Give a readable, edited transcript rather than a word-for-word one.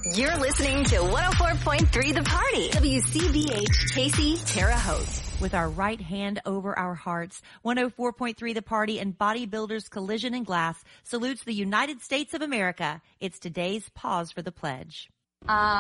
You're listening to 104.3 The Party. WCBH Casey, Terre Haute. With our right hand over our hearts, 104.3 The Party and Bodybuilders Collision and Glass salutes the United States of America. It's today's pause for the pledge.